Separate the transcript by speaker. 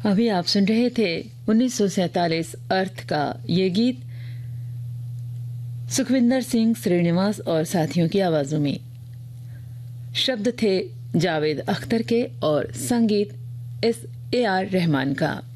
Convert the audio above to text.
Speaker 1: अभी आप सुन रहे थे 1947 अर्थ का ये गीत सुखविंदर सिंह, श्रीनिवास और साथियों की आवाजों में। शब्द थे जावेद अख्तर के और संगीत SAR रहमान का।